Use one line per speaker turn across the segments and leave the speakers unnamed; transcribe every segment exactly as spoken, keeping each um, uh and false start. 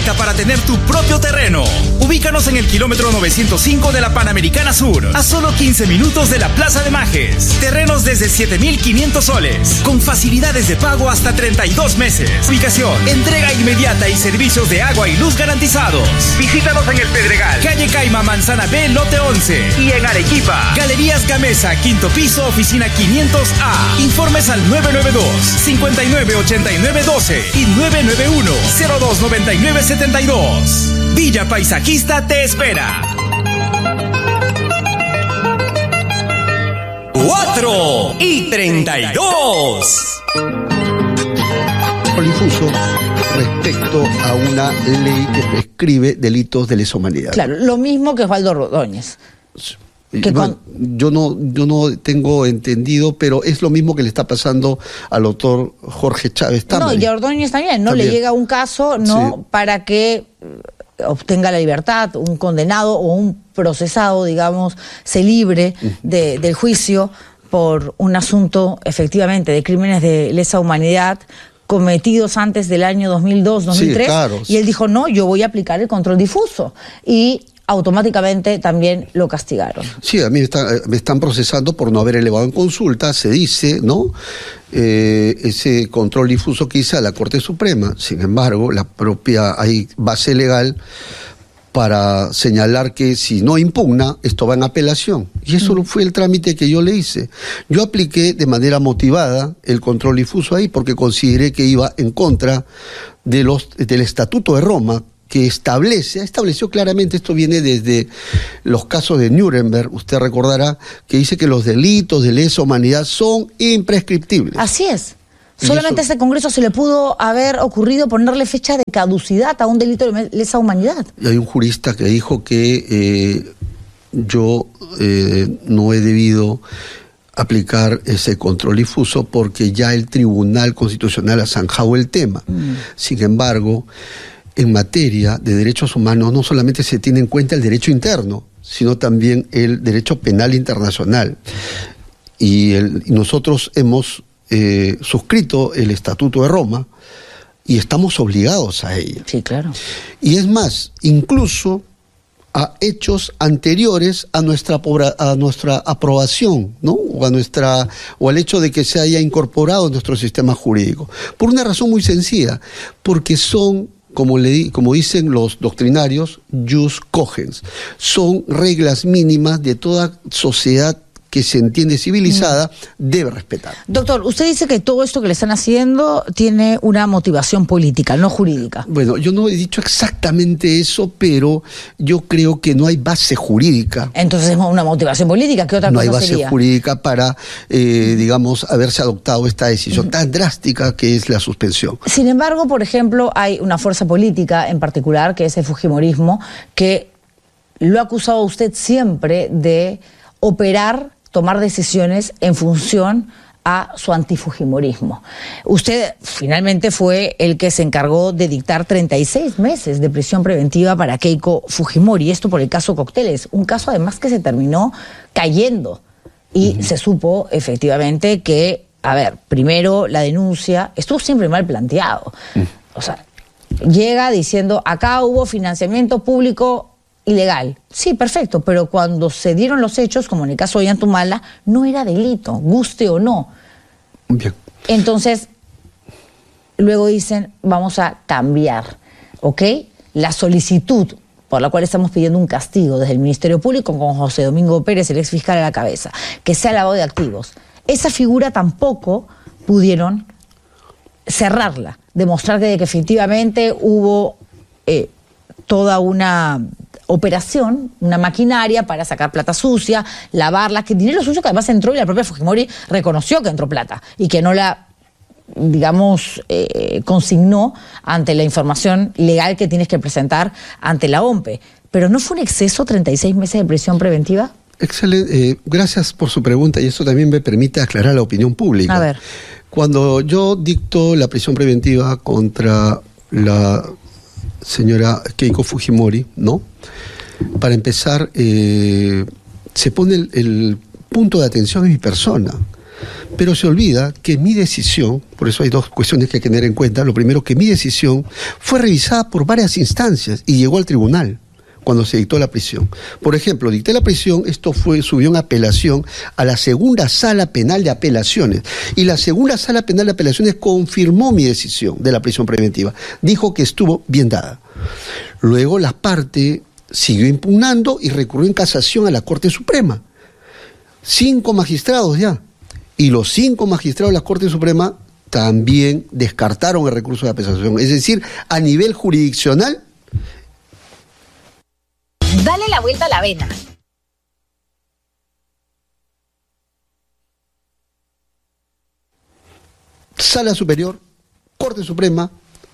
perfecta para tener tu propio terreno. Ubícanos en el kilómetro novecientos cinco de la Panamericana Sur, a solo quince minutos de la Plaza de Majes. Terrenos desde siete mil quinientos soles, con facilidades de pago hasta treinta y dos meses. Ubicación, entrega inmediata y servicios de agua y luz garantizados. Visítanos en El Pedregal, calle Caima, Manzana B, lote once. Y en Arequipa, Galerías Gamesa, quinto piso, oficina quinientos A. Informes al nueve nueve dos, cinco nueve, ocho nueve uno dos y nueve nueve uno, cero dos nueve nueve siete dos. Villa Paisajista te espera. cuatro y treinta y dos.
Difuso respecto a una ley que prescribe delitos de lesa humanidad.
Claro, lo mismo que Osvaldo Ordóñez. Que
bueno, con... yo no yo no tengo entendido, pero es lo mismo que le está pasando al doctor Jorge Chávez Tamari.
No, y a Ordóñez también, no también. Le llega un caso, no, sí. para que obtenga la libertad, un condenado o un procesado, digamos, se libre de, del juicio por un asunto, efectivamente, de crímenes de lesa humanidad cometidos antes del año dos mil dos, dos mil tres, sí, claro. Y él dijo, no, yo voy a aplicar el control difuso. Y automáticamente también lo castigaron.
Sí, a mí me están, me están procesando por no haber elevado en consulta, se dice, ¿no? Eh, ese control difuso que hizo a la Corte Suprema. Sin embargo, la propia, hay base legal para señalar que si no impugna, esto va en apelación. Y eso mm. fue el trámite que yo le hice. Yo apliqué de manera motivada el control difuso ahí porque consideré que iba en contra de los, del Estatuto de Roma, que establece, estableció claramente, esto viene desde los casos de Nuremberg, usted recordará, que dice que los delitos de lesa humanidad son imprescriptibles.
Así es. Solamente a ese Congreso se le pudo haber ocurrido ponerle fecha de caducidad a un delito de lesa humanidad.
Y hay un jurista que dijo que eh, yo eh, no he debido aplicar ese control difuso porque ya el Tribunal Constitucional ha zanjado el tema. Mm. Sin embargo, en materia de derechos humanos no solamente se tiene en cuenta el derecho interno, sino también el derecho penal internacional. Y, el, y nosotros hemos eh, suscrito el Estatuto de Roma y estamos obligados a ello.
Sí, claro.
Y es más, incluso a hechos anteriores a nuestra a nuestra aprobación, ¿no? O a nuestra o al hecho de que se haya incorporado en nuestro sistema jurídico. Por una razón muy sencilla, porque son, como, le, como dicen los doctrinarios, jus cogens. Son reglas mínimas de toda sociedad que se entiende civilizada, mm. debe respetar.
Doctor, usted dice que todo esto que le están haciendo tiene una motivación política, no jurídica.
Bueno, yo no he dicho exactamente eso, pero yo creo que no hay base jurídica.
Entonces es una motivación política, ¿qué otra
no
cosa sería?
No hay base
sería?
jurídica para, eh, digamos, haberse adoptado esta decisión mm. tan drástica que es la suspensión.
Sin embargo, por ejemplo, hay una fuerza política en particular, que es el fujimorismo, que lo ha acusado a usted siempre de operar, tomar decisiones en función a su antifujimorismo. Usted finalmente fue el que se encargó de dictar treinta y seis meses de prisión preventiva para Keiko Fujimori, esto por el caso Cócteles, un caso además que se terminó cayendo y uh-huh. se supo efectivamente que, a ver, primero la denuncia estuvo siempre mal planteado. Uh-huh. O sea, llega diciendo, acá hubo financiamiento público ilegal. Sí, perfecto, pero cuando se dieron los hechos, como en el caso de Ollantumala, no era delito, guste o no.
Bien.
Entonces, luego dicen, vamos a cambiar, ¿ok? La solicitud por la cual estamos pidiendo un castigo desde el Ministerio Público con José Domingo Pérez, el ex fiscal a la cabeza, que sea lavado de activos. Esa figura tampoco pudieron cerrarla, demostrar que, que efectivamente hubo eh, toda una operación, una maquinaria para sacar plata sucia, lavarla, que dinero sucio que además entró y la propia Fujimori reconoció que entró plata y que no la, digamos, eh, consignó ante la información legal que tienes que presentar ante la O M P E. Pero ¿no fue un exceso treinta y seis meses de prisión preventiva?
Excelente, eh, gracias por su pregunta y eso también me permite aclarar la opinión pública.
A ver.
Cuando yo dicto la prisión preventiva contra la señora Keiko Fujimori, ¿no? Para empezar, eh, se pone el, el punto de atención en mi persona. Pero se olvida que mi decisión, por eso hay dos cuestiones que hay que tener en cuenta. Lo primero, que mi decisión fue revisada por varias instancias y llegó al tribunal cuando se dictó la prisión. Por ejemplo, dicté la prisión, esto fue subió en apelación a la segunda sala penal de apelaciones. Y la segunda sala penal de apelaciones confirmó mi decisión de la prisión preventiva. Dijo que estuvo bien dada. Luego la parte siguió impugnando y recurrió en casación a la Corte Suprema. Cinco magistrados ya. Y los cinco magistrados de la Corte Suprema también descartaron el recurso de apelación. Es decir, a nivel jurisdiccional.
Dale la vuelta a la avena.
Sala Superior, Corte Suprema,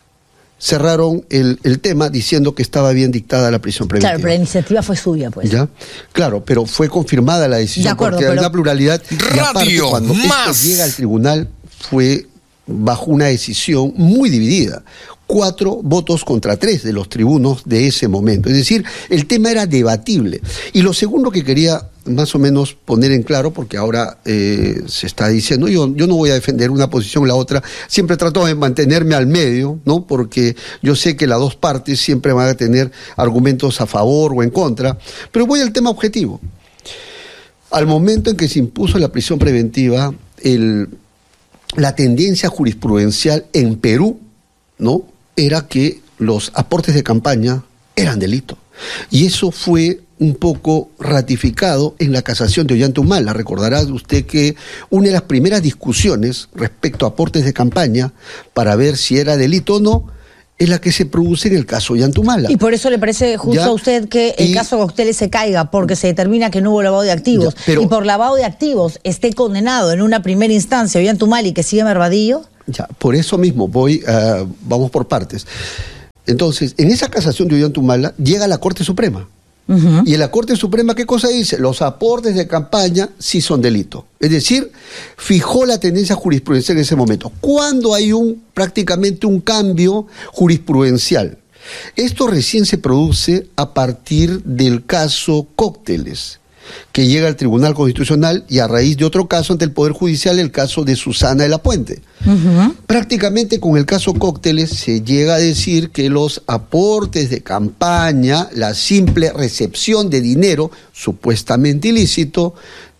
cerraron el, el tema diciendo que estaba bien dictada la prisión preventiva.
Claro, pero la iniciativa fue suya, pues.
¿Ya? Claro, pero fue confirmada la decisión.
De acuerdo,
porque
pero...
hay una pluralidad.
Radio
y aparte, cuando
más.
esto llega al tribunal, fue bajo una decisión muy dividida. Cuatro votos contra tres de los tribunos de ese momento. Es decir, el tema era debatible. Y lo segundo que quería más o menos poner en claro, porque ahora eh, se está diciendo, yo, yo no voy a defender una posición o la otra, siempre trato de mantenerme al medio, ¿no? Porque yo sé que las dos partes siempre van a tener argumentos a favor o en contra, pero voy al tema objetivo. Al momento en que se impuso la prisión preventiva, el, la tendencia jurisprudencial en Perú, ¿no?, era que los aportes de campaña eran delito. Y eso fue un poco ratificado en la casación de Ollanta-Humala. Recordará usted que una de las primeras discusiones respecto a aportes de campaña para ver si era delito o no es la que se produce en el caso Ollanta-Humala.
Y por eso le parece justo
¿Ya?
a usted que el
y...
caso Cocteles se caiga, porque se determina que no hubo lavado de activos.
Ya, pero...
Y por lavado de activos esté condenado en una primera instancia Ollanta-Humala y que sigue Mervadillo.
Ya, por eso mismo voy, uh, vamos por partes. Entonces, en esa casación de Ollanta-Humala llega a la Corte Suprema. Uh-huh. Y en la Corte Suprema, ¿qué cosa dice? Los aportes de campaña sí son delito. Es decir, fijó la tendencia jurisprudencial en ese momento. ¿Cuándo hay un prácticamente un cambio jurisprudencial? Esto recién se produce a partir del caso Cócteles, que llega al Tribunal Constitucional y a raíz de otro caso ante el Poder Judicial, el caso de Susana de la Puente. Uh-huh. Prácticamente con el caso Cócteles se llega a decir que los aportes de campaña, la simple recepción de dinero supuestamente ilícito,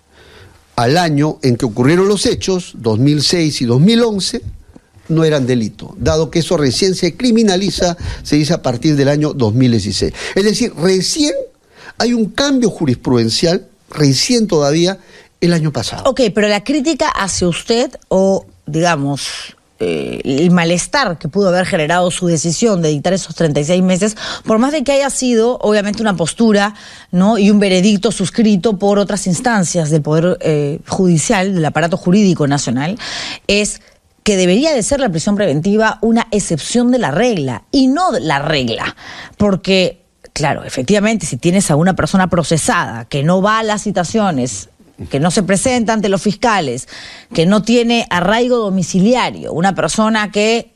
al año en que ocurrieron los hechos, dos mil seis y dos mil once, no eran delito, dado que eso recién se criminaliza, se dice a partir del año dos mil dieciséis. Es decir, recién hay un cambio jurisprudencial, recién todavía, el año pasado.
Ok, pero la crítica hacia usted, o digamos, eh, el malestar que pudo haber generado su decisión de dictar esos treinta y seis meses, por más de que haya sido, obviamente, una postura, ¿no?, y un veredicto suscrito por otras instancias del Poder eh, Judicial, del aparato jurídico nacional, es que debería de ser la prisión preventiva una excepción de la regla, y no la regla, porque... Claro, efectivamente, si tienes a una persona procesada que no va a las citaciones, que no se presenta ante los fiscales, que no tiene arraigo domiciliario, una persona que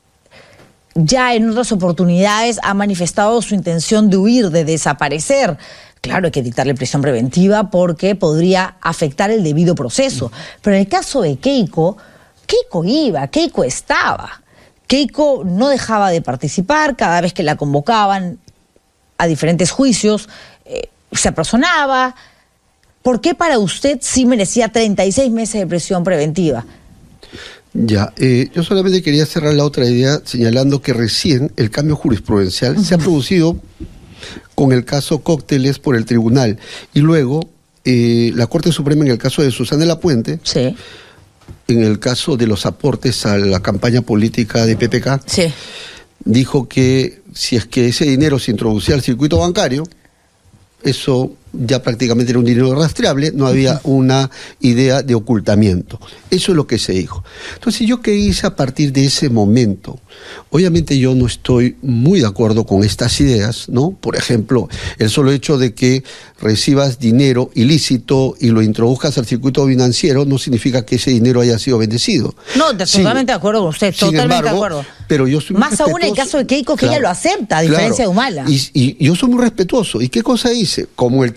ya en otras oportunidades ha manifestado su intención de huir, de desaparecer, claro, hay que dictarle prisión preventiva porque podría afectar el debido proceso. Pero en el caso de Keiko, Keiko iba, Keiko estaba. Keiko no dejaba de participar cada vez que la convocaban a diferentes juicios, eh, se apersonaba. ¿Por qué para usted sí merecía treinta y seis meses de prisión preventiva?
Ya, eh, yo solamente quería cerrar la otra idea señalando que recién el cambio jurisprudencial uh-huh. se ha producido con el caso Cócteles por el tribunal y luego eh, la Corte Suprema en el caso de Susana de la Puente,
sí.
en el caso de los aportes a la campaña política de P P K,
sí.
dijo que si es que ese dinero se introducía al circuito bancario, eso ya prácticamente era un dinero rastreable, no había una idea de ocultamiento. Eso es lo que se dijo. Entonces, ¿yo qué hice a partir de ese momento? Obviamente yo no estoy muy de acuerdo con estas ideas, ¿no? Por ejemplo, el solo hecho de que recibas dinero ilícito y lo introduzcas al circuito financiero no significa que ese dinero haya sido bendecido.
No, de, sí. totalmente de acuerdo con usted,
Sin
totalmente
embargo,
de acuerdo.
Pero yo soy
Más aún en el caso de Keiko, que claro, ella lo acepta, a diferencia
claro,
de Humala.
Y, y yo soy muy respetuoso. ¿Y qué cosa hice? Como el tribunal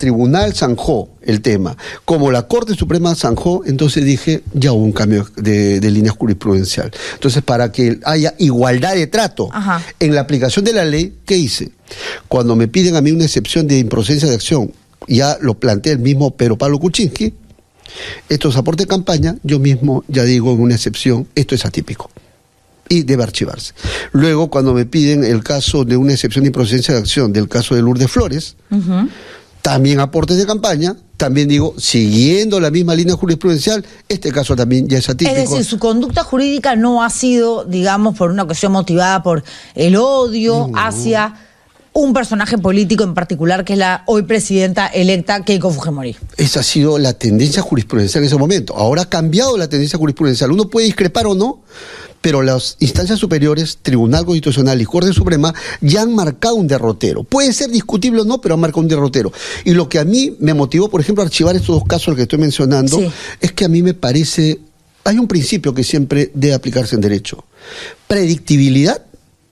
tribunal zanjó el tema, como la Corte Suprema zanjó, entonces dije, ya hubo un cambio de, de línea jurisprudencial. Entonces, para que haya igualdad de trato
Ajá.
en la aplicación de la ley, ¿qué hice? Cuando me piden a mí una excepción de improcedencia de acción, ya lo plantea el mismo Pedro Pablo Kuczynski, estos aportes de campaña, yo mismo ya digo en una excepción, esto es atípico y debe archivarse. Luego, cuando me piden el caso de una excepción de improcedencia de acción, del caso de Lourdes Flores, uh-huh. también aportes de campaña, también digo, siguiendo la misma línea jurisprudencial, este caso también ya es atípico.
Es decir, su conducta jurídica no ha sido, digamos, por una cuestión motivada por el odio no. hacia un personaje político en particular, que es la hoy presidenta electa Keiko Fujimori.
Esa ha sido la tendencia jurisprudencial en ese momento. Ahora ha cambiado la tendencia jurisprudencial. Uno puede discrepar o no, pero las instancias superiores, Tribunal Constitucional y Corte Suprema, ya han marcado un derrotero. Puede ser discutible o no, pero han marcado un derrotero. Y lo que a mí me motivó, por ejemplo, a archivar estos dos casos que estoy mencionando, sí. es que a mí me parece, hay un principio que siempre debe aplicarse en derecho: predictibilidad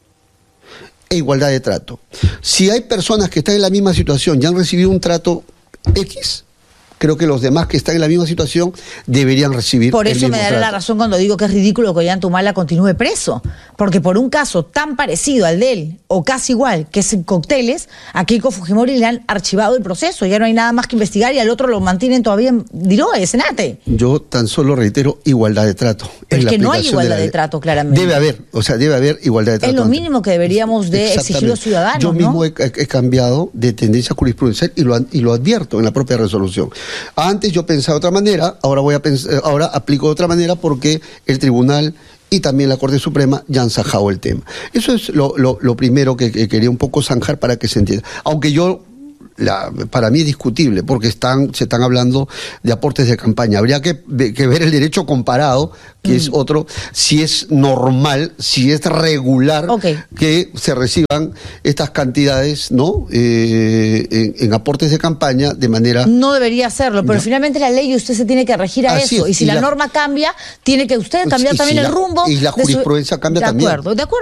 e igualdad de trato. Si hay personas que están en la misma situación y han recibido un trato X, creo que los demás que están en la misma situación deberían recibir
Por
el
eso
mismo
me dará
trato.
la razón cuando digo que es ridículo que Ollanta continúe preso. Porque por un caso tan parecido al de él, o casi igual, que es en Cócteles, a Keiko Fujimori le han archivado el proceso. Ya no hay nada más que investigar y al otro lo mantienen todavía en Diroe, en Senate.
Yo tan solo reitero igualdad de trato.
Es que no hay igualdad de, de trato, claramente.
Debe haber, o sea, debe haber igualdad de trato.
Es lo mínimo que deberíamos de exigir los ciudadanos,
Yo mismo
¿no?
he, he cambiado de tendencia jurisprudencial y lo, y lo advierto en la propia resolución. Antes yo pensaba de otra manera, ahora voy a pensar, ahora aplico de otra manera porque el tribunal y también la Corte Suprema ya han zanjado el tema. Eso es lo, lo, lo primero que, que quería un poco zanjar para que se entienda. Aunque yo, la, para mí es discutible, porque están, se están hablando de aportes de campaña. Habría que, que ver el derecho comparado, que mm. es otro, si es normal, si es regular okay. que se reciban estas cantidades, ¿no? Eh, en, en aportes de campaña de manera...
No debería hacerlo, pero no. finalmente la ley usted se tiene que regir a Así eso. Es. Y si y la, la norma cambia, tiene que usted cambiar también
la,
el rumbo.
Y la jurisprudencia
su...
cambia
de
también.
De acuerdo, de acuerdo.